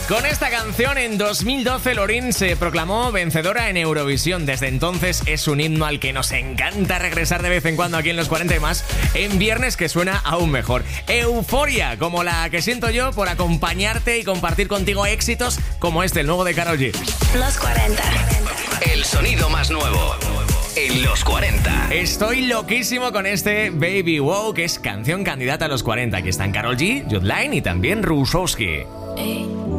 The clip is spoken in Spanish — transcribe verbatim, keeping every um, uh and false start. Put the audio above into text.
Con esta canción en dos mil doce Loreen se proclamó vencedora en Eurovisión. Desde entonces es un himno al que nos encanta regresar de vez en cuando aquí en Los cuarenta y más, en viernes, que suena aún mejor. Euforia, como la que siento yo por acompañarte y compartir contigo éxitos como este, el nuevo de Karol G. Los cuarenta. El sonido más nuevo en Los cuarenta. Estoy loquísimo con este Baby Wow, que es canción candidata a los cuarenta. Aquí están Karol G, Jude Line y también Rusowski. Hey.